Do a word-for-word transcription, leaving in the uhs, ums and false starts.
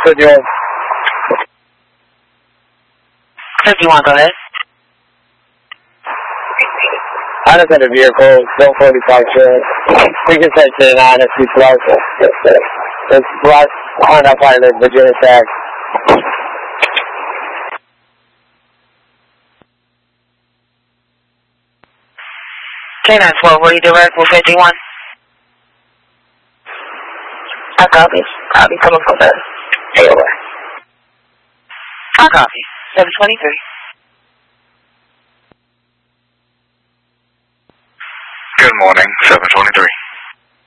fifty-one. fifty-one, go ahead. I just had a vehicle, one forty-five short. We can say to the nine if he's close. It's block Honda Pilot, Virginia Tech. K nine twelve, what do you direct with fifty-one? I copy. I'll be coming from the A O S. I copy. seven twenty-three. Good morning, seven twenty-three.